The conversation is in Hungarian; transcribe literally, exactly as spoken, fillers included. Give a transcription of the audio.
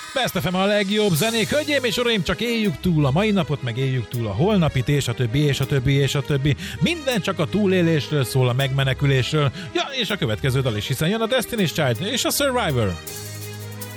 Best ef em a legjobb zenék, hölgyeim és uraim, csak éljük túl a mai napot, meg éljük túl a holnapit, és a többi, és a többi, és a többi. Minden csak a túlélésről szól, a megmenekülésről. Ja, és a következő dal is, hiszen jön a Destiny's Child és a Survivor.